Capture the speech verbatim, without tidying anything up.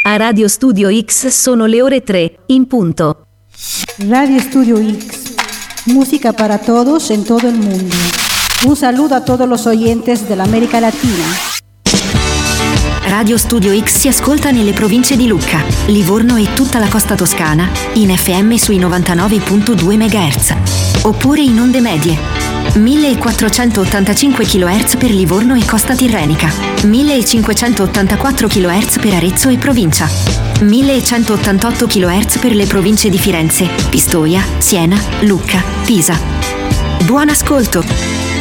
A Radio Studio X sono le ore tre, in punto. Radio Studio X, música para todos en todo el mundo. Un saludo a todos los oyentes dell'America Latina. Radio Studio X si ascolta nelle province di Lucca, Livorno e tutta la costa toscana, in F M sui novantanove virgola due megahertz, oppure in onde medie, millequattrocentottantacinque chilohertz per Livorno e costa tirrenica, millecinquecentottantaquattro chilohertz per Arezzo e provincia, millecentottantotto chilohertz per le province di Firenze, Pistoia, Siena, Lucca, Pisa. Buon ascolto!